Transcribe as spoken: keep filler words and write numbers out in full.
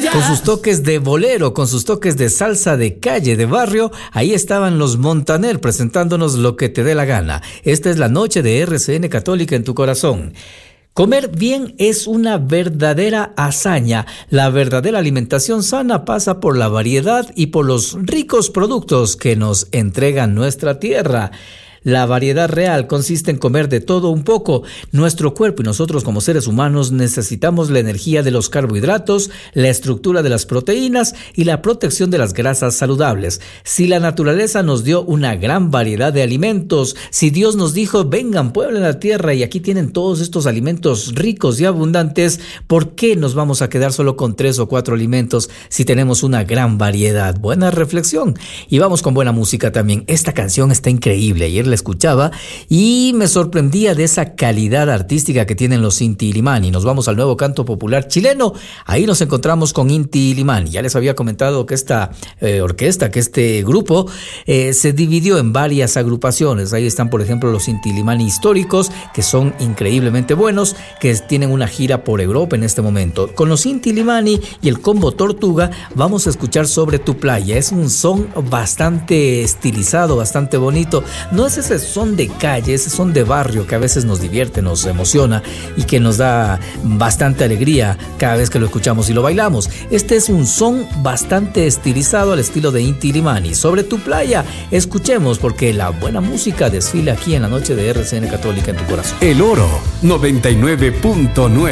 Con sus toques de bolero, con sus toques de salsa de calle, de barrio, ahí estaban los Montaner presentándonos Lo que te dé la gana. Esta es la noche de R C N Católica en tu corazón. Comer bien es una verdadera hazaña. La verdadera alimentación sana pasa por la variedad y por los ricos productos que nos entrega nuestra tierra. La variedad real consiste en comer de todo un poco. Nuestro cuerpo y nosotros como seres humanos necesitamos la energía de los carbohidratos, la estructura de las proteínas y la protección de las grasas saludables. Si la naturaleza nos dio una gran variedad de alimentos, si Dios nos dijo, vengan, pueblen la tierra y aquí tienen todos estos alimentos ricos y abundantes, ¿por qué nos vamos a quedar solo con tres o cuatro alimentos si tenemos una gran variedad? Buena reflexión. Y vamos con buena música también. Esta canción está increíble. Ayer la escuchaba y me sorprendía de esa calidad artística que tienen los Inti Illimani. Nos vamos al nuevo canto popular chileno. Ahí nos encontramos con Inti Illimani. Ya les había comentado que esta eh, orquesta, que este grupo eh, se dividió en varias agrupaciones. Ahí están, por ejemplo, los Inti Illimani históricos, que son increíblemente buenos, que tienen una gira por Europa en este momento. Con los Inti Illimani y el combo Tortuga vamos a escuchar Sobre tu playa. Es un son bastante estilizado, bastante bonito. No es ese son de calle, ese son de barrio que a veces nos divierte, nos emociona y que nos da bastante alegría cada vez que lo escuchamos y lo bailamos. Este es un son bastante estilizado al estilo de Inti Illimani. Sobre tu playa, escuchemos porque la buena música desfila aquí en la noche de R C N Católica en tu corazón. El Oro noventa y nueve punto nueve.